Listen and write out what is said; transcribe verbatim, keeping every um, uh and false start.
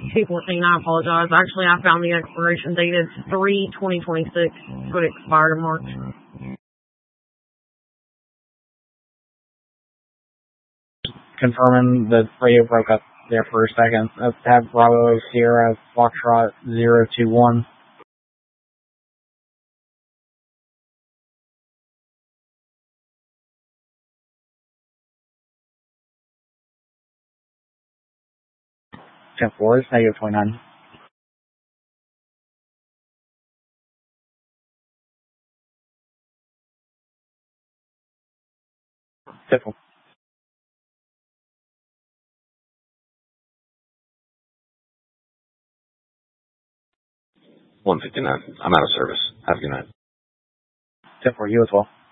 two fourteen, I apologize. Actually, I found the expiration date. It's three twenty twenty-six. It would expire in March. Confirming the radio broke up there for a second. Let's have Bravo Sierra Foxtrot zero two one. ten four is negative twenty-nine. Typical. one fifty-nine. I'm out of service. Have a good night. ten four, you as well.